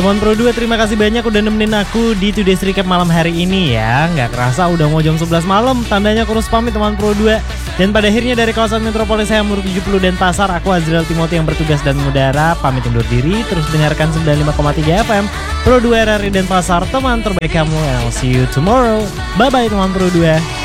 Teman Pro 2, terima kasih banyak udah nemenin aku di Today's Recap malam hari ini ya. Nggak kerasa udah mau jam 11 malam, tandanya aku harus pamit teman Pro 2. Dan pada akhirnya dari kawasan Metropolis Hayamuruk 70 Denpasar, aku Azriel Timothy yang bertugas dan mengudara pamit undur diri. Terus dengarkan 95,3 FM Pro 2 RRI Denpasar, teman terbaik kamu. And I'll see you tomorrow. Bye bye teman Pro 2.